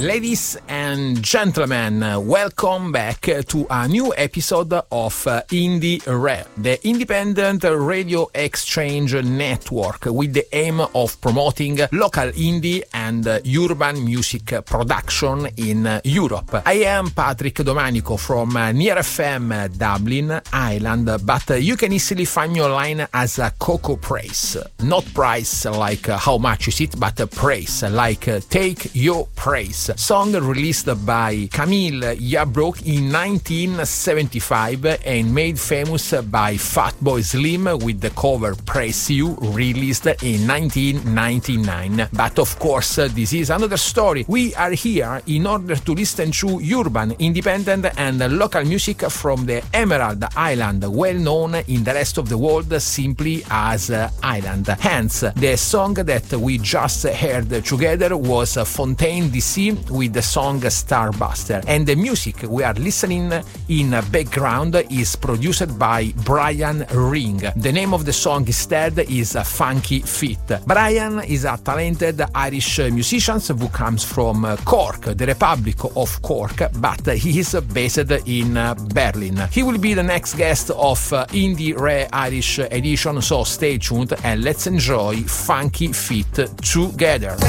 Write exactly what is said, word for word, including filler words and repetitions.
Ladies and gentlemen, welcome back to a new episode of uh, Indie Re, the independent radio exchange network with the aim of promoting local indie and uh, urban music production in uh, Europe. I am Patrick Domanico from uh, Near F M Dublin, Ireland, but uh, you can easily find me online as a uh, Coco Praise. Not price like uh, how much is it, but uh, praise like uh, Take Your Praise. Song released by Camille Yarbrough in nineteen seventy-five and made famous by Fatboy Slim with the cover Praise You, released in nineteen ninety-nine. But of course, this is another story. We are here in order to listen to urban, independent and local music from the Emerald Island, well known in the rest of the world simply as Island. Hence, the song that we just heard together was Fontaine D C with the song Starbuster, and the music we are listening in background is produced by Brian Ring. The name of the song instead is Funky Fit. Brian is a talented Irish musician who comes from Cork, the Republic of Cork, but he is based in Berlin. He will be the next guest of Indie Re Irish edition, so stay tuned and let's enjoy Funky Fit together.